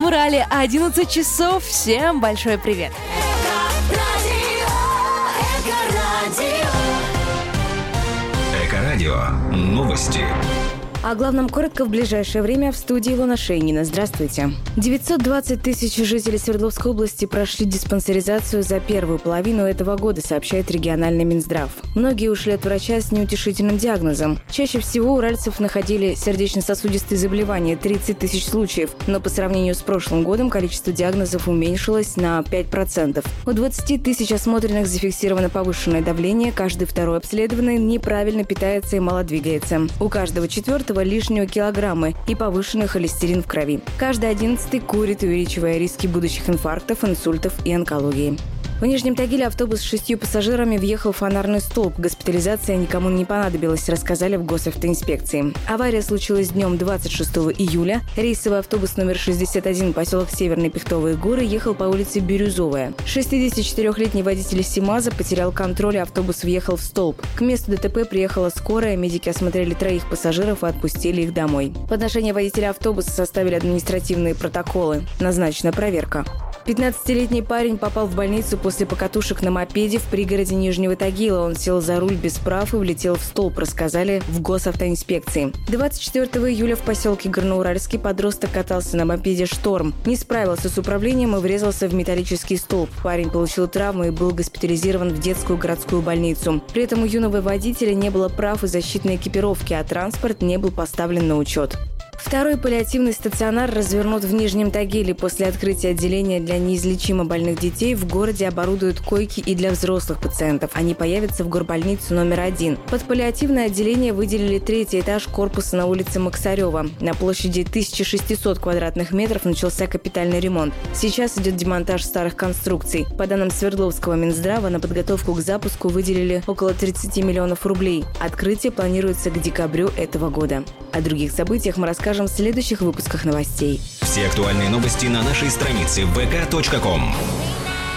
в Урале 11 часов. Всем большой привет. Эко-радио. Новости. О главном коротко в ближайшее время в студии Илона Шейнина. Здравствуйте. 920 тысяч жителей Свердловской области прошли диспансеризацию за первую половину этого года, сообщает региональный Минздрав. Многие ушли от врача с неутешительным диагнозом. Чаще всего уральцев находили сердечно-сосудистые заболевания – 30 тысяч случаев, но по сравнению с прошлым годом количество диагнозов уменьшилось на 5%. У 20 тысяч осмотренных зафиксировано повышенное давление, каждый второй обследованный неправильно питается и мало двигается. У каждого четвертого лишнего килограммы и повышенный холестерин в крови. Каждый 11-й курит, увеличивая риски будущих инфарктов, инсультов и онкологии. В Нижнем Тагиле автобус с 6 пассажирами въехал в фонарный столб. Госпитализация никому не понадобилась, рассказали в госавтоинспекции. Авария случилась днем 26 июля. Рейсовый автобус номер 61, поселок Северные Пихтовые горы, ехал по улице Бирюзовая. 64-летний водитель СИМАЗа потерял контроль, и автобус въехал в столб. К месту ДТП приехала скорая, медики осмотрели 3 пассажиров и отпустили их домой. В отношении водителя автобуса составили административные протоколы. Назначена проверка. 15-летний парень попал в больницу после покатушек на мопеде в пригороде Нижнего Тагила. Он сел за руль без прав и влетел в столб, рассказали в госавтоинспекции. 24 июля в поселке Горноуральский подросток катался на мопеде «Шторм». Не справился с управлением и врезался в металлический столб. Парень получил травму и был госпитализирован в детскую городскую больницу. При этом у юного водителя не было прав и защитной экипировки, а транспорт не был поставлен на учет. Второй паллиативный стационар развернут в Нижнем Тагиле. После открытия отделения для неизлечимо больных детей в городе оборудуют койки и для взрослых пациентов. Они появятся в горбольницу номер 1. Под паллиативное отделение выделили 3-й этаж корпуса на улице Максарева. На площади 1600 квадратных метров начался капитальный ремонт. Сейчас идет демонтаж старых конструкций. По данным Свердловского Минздрава, на подготовку к запуску выделили около 30 миллионов рублей. Открытие планируется к декабрю этого года. О других событиях мы расскажем в следующих выпусках новостей. Все актуальные новости на нашей странице vk.com.